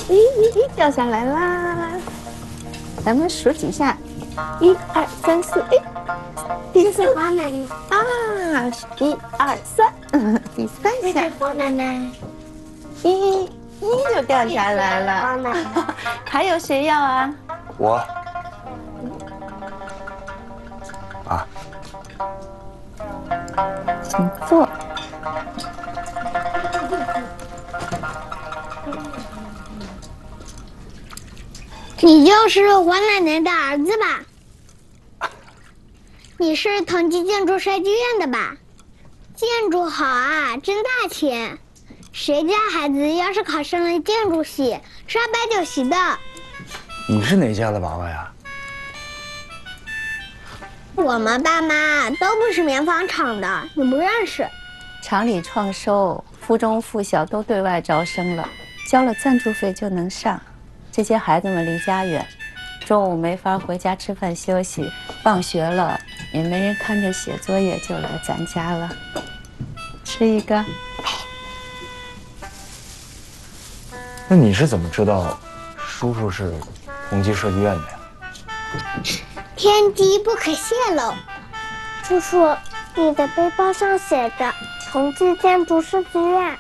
咦，掉下来啦！咱们数几下，1、2、3、4，哎，第四黄奶奶啊，1、2、3，第3下， 黄奶奶， 一就掉下来了。 黄奶奶， 还有谁要啊？ 我。啊， 请坐。 你就是黄奶奶的儿子吧？你是同济建筑设计院的吧？建筑好啊，挣大钱。谁家孩子要是考上了建筑系，刷白酒席的。 你是哪家的娃娃呀？ 我们爸妈都不是棉纺厂的，你不认识。 厂里创收，附中附小都对外招生了，交了赞助费就能上。这些孩子们离家远，中午没法回家吃饭休息，放学了也没人看着写作业，就来咱家了。吃一个。 那你是怎么知道叔叔是同济设计院的呀？ 天机不可泄露。叔叔，你的背包上写着同济建筑设计院。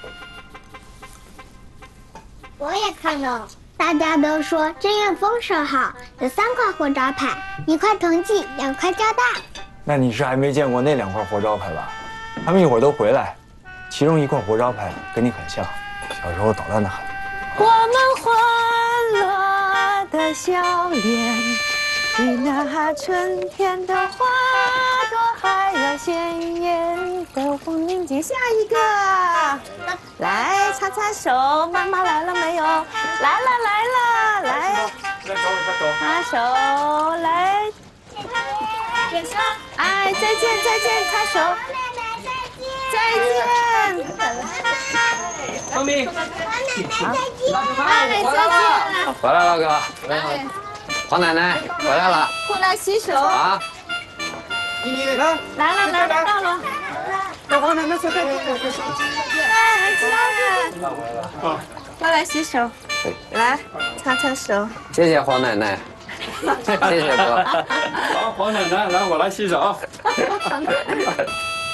我也看了。大家都说这院风水好，有3块活招牌，1块同济，2块交大。 那你是还没见过那2块活招牌吧？他们一会儿都回来，其中1块活招牌跟你很像，小时候捣蛋的很。 我们欢乐的笑脸，比那春天的花朵还要鲜艳的红领巾。下一个，来擦擦手，妈妈来了没有？来了，来，擦手，来，哎，再见，擦手，再见。 方明， 好，哎，再见。 回来了，哥。黄奶奶回来了， 过来洗手。 啊！ 来了，到了。 黄奶奶，快！ 过来洗手，来擦擦手。 谢谢黄奶奶，谢谢哥。 好，黄奶奶，来，我来洗手。